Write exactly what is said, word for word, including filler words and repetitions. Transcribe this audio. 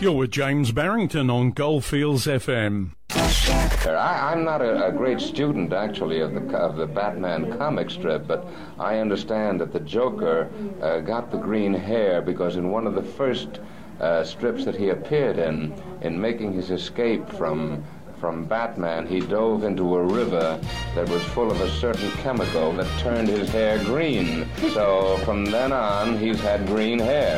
You're with James Barrington on Goldfields F M. I, I'm not a, a great student, actually, of the of the Batman comic strip, but I understand that the Joker uh, got the green hair because in one of the first uh, strips that he appeared in, in making his escape from from Batman, he dove into a river that was full of a certain chemical that turned his hair green. So from then on, he's had green hair.